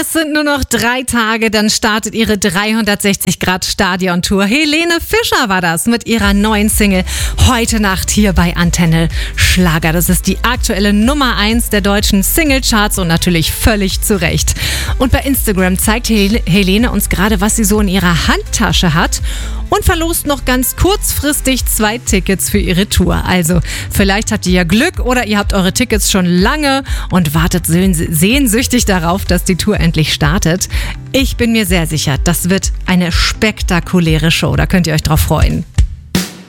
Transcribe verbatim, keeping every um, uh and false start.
Es sind nur noch drei Tage, dann startet ihre dreihundertsechzig Grad Stadion-Tour. Helene Fischer war das mit ihrer neuen Single Heute Nacht hier bei Antenne Schlager. Das ist die aktuelle Nummer eins der deutschen Singlecharts und natürlich völlig zu Recht. Und bei Instagram zeigt Hel- Helene uns gerade, was sie so in ihrer Handtasche hat und verlost noch ganz kurzfristig zwei Tickets für ihre Tour. Also vielleicht habt ihr ja Glück oder ihr habt eure Tickets schon lange und wartet sehnsüchtig darauf, dass die Tour endlich startet. Ich bin mir sehr sicher, das wird eine spektakuläre Show. Da könnt ihr euch drauf freuen.